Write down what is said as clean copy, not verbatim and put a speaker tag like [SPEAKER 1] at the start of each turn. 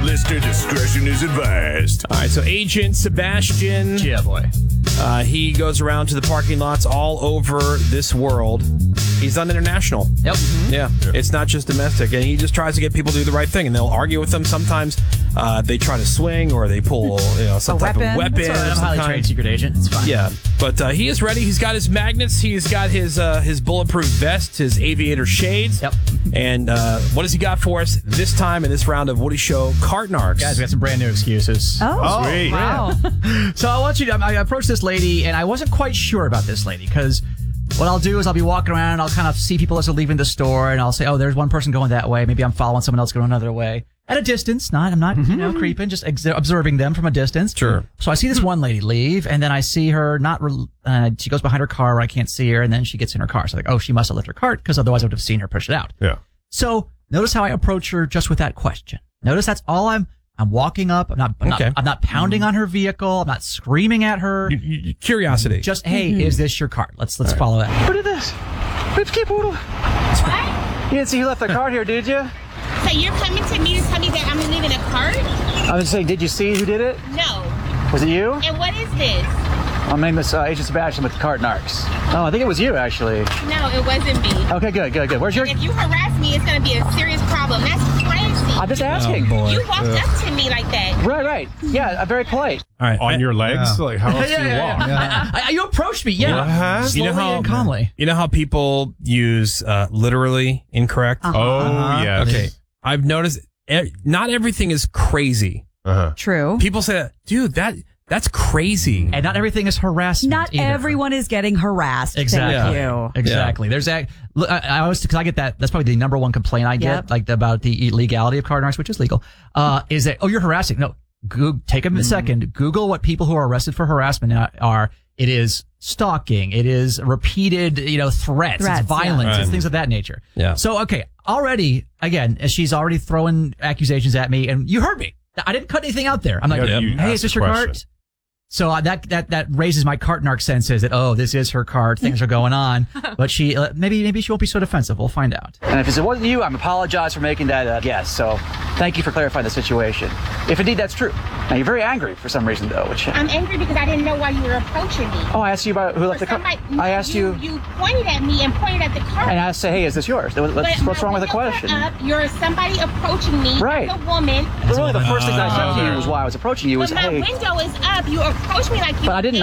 [SPEAKER 1] Listener discretion is advised.
[SPEAKER 2] All right, so Agent Sebastian.
[SPEAKER 3] Yeah, boy.
[SPEAKER 2] He goes around to the parking lots all over this world. He's done international.
[SPEAKER 3] Yep.
[SPEAKER 2] Yeah, it's not just domestic. And he just tries to get people to do the right thing. And they'll argue with him. Sometimes they try to swing or they pull some type of weapon.
[SPEAKER 3] I'm a highly trained secret agent. It's fine.
[SPEAKER 2] Yeah, but he is ready. He's got his magnets. He's got his bulletproof vest, his aviator shades.
[SPEAKER 3] Yep.
[SPEAKER 2] And what has he got for us this time in this round of Woody Show Cart Narcs?
[SPEAKER 3] Guys, we got some brand new excuses.
[SPEAKER 4] Oh,
[SPEAKER 1] Sweet.
[SPEAKER 4] wow.
[SPEAKER 3] So I want you to, I approached this lady, and I wasn't quite sure about this lady, because what I'll do is I'll be walking around, and I'll kind of see people as they're leaving the store, and I'll say, oh, there's one person going that way. Maybe I'm following someone else going another way. At a distance, I'm not creeping, just observing them from a distance.
[SPEAKER 2] Sure.
[SPEAKER 3] So I see this one lady leave, and then I see her she goes behind her car where I can't see her, and then she gets in her car. So I'm like, oh, she must have left her cart, because otherwise I would have seen her push it out.
[SPEAKER 1] Yeah.
[SPEAKER 3] So notice how I approach her just with that question. Notice that's all I'm walking up. I'm not pounding on her vehicle. I'm not screaming at her.
[SPEAKER 2] Curiosity.
[SPEAKER 3] Just, hey, is this your cart? Let's follow that.
[SPEAKER 5] Who did this?
[SPEAKER 6] What?
[SPEAKER 5] You didn't see who left the cart here, did you?
[SPEAKER 6] So you're coming to me to tell me that I'm leaving a cart?
[SPEAKER 5] I was saying, did you see who did it?
[SPEAKER 6] No.
[SPEAKER 5] Was it you?
[SPEAKER 6] And what is this?
[SPEAKER 5] My name is Agent Sebastian with the Cart Narcs. Oh, I think it was you, actually.
[SPEAKER 6] No, it wasn't me.
[SPEAKER 5] Okay, good. Where's your...
[SPEAKER 6] If you harass me, it's going to be a serious problem. That's crazy.
[SPEAKER 5] I'm just asking.
[SPEAKER 2] boy.
[SPEAKER 6] You walked up to me like that.
[SPEAKER 5] Right. Yeah, I'm very polite.
[SPEAKER 2] All right.
[SPEAKER 1] On your legs? Like, how else do you walk?
[SPEAKER 3] You approached me, yeah.
[SPEAKER 1] What?
[SPEAKER 3] Slowly and calmly.
[SPEAKER 2] You know how people use literally incorrect?
[SPEAKER 1] Oh, yes.
[SPEAKER 2] Okay. I've noticed not everything is crazy.
[SPEAKER 4] True.
[SPEAKER 2] People say, dude, that's crazy.
[SPEAKER 3] And not everything is harassment.
[SPEAKER 4] Not
[SPEAKER 3] either.
[SPEAKER 4] everyone is getting harassed.
[SPEAKER 3] Exactly.
[SPEAKER 4] Thank you.
[SPEAKER 3] Exactly. There's that. I always, because I get that. That's probably the number one complaint I get,
[SPEAKER 4] Yep.
[SPEAKER 3] like about the illegality of cart narcs, which is legal. Is that, oh, you're harassing? No. Take a second. Google what people who are arrested for harassment are. It is stalking. It is repeated, threats. It's violence.
[SPEAKER 2] yeah.
[SPEAKER 3] It's things of that nature.
[SPEAKER 2] Yeah.
[SPEAKER 3] So, okay. Already, again, she's already throwing accusations at me, and you heard me. I didn't cut anything out there. I'm like,
[SPEAKER 1] You
[SPEAKER 3] hey, is
[SPEAKER 1] asked
[SPEAKER 3] this
[SPEAKER 1] the
[SPEAKER 3] your
[SPEAKER 1] question.
[SPEAKER 3] cart? So that raises my cart narc senses that, oh, this is her cart. Things are going on. But she maybe she won't be so defensive. We'll find out.
[SPEAKER 5] And if it wasn't you, I apologize for making that guess. So thank you for clarifying the situation. If indeed that's true. Now, you're very angry for some reason, though. Which
[SPEAKER 6] I'm angry because I didn't know why you were approaching me.
[SPEAKER 5] Oh, I asked you about who left the cart. I asked you...
[SPEAKER 6] You pointed at me and pointed at the cart.
[SPEAKER 5] And I said, hey, is this yours? What's wrong with the question?
[SPEAKER 6] You're somebody approaching me.
[SPEAKER 5] Right.
[SPEAKER 6] Like a woman.
[SPEAKER 5] Really, the first thing I said to you was why I was approaching you was,
[SPEAKER 6] When my
[SPEAKER 5] hey...
[SPEAKER 6] window is up, you approach me like you...
[SPEAKER 5] But I didn't